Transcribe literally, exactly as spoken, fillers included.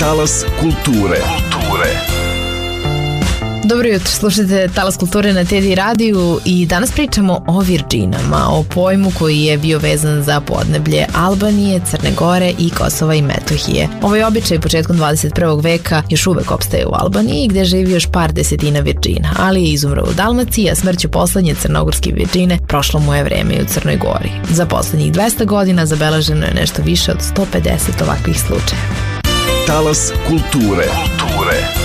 Talas kulture. Kulture. Dobro jutro, slušajte Talas kulture na T D radiju i danas pričamo o Virginama, o pojmu koji je bio vezan za podneblje Albanije, Crne Gore i Kosova i Metohije. Ovaj običaj početkom dvadeset prvog veka još uvek opstaje u Albaniji, gde živi još par desetina Virgina, ali je izumro u Dalmaciji, a smrću poslednje crnogorske Virgine prošlo mu je vreme i u Crnoj Gori. Za poslednjih dvesta godina zabeleženo je nešto više od sto pedeset ovakvih slučajeva. Talas kulture. Kulture.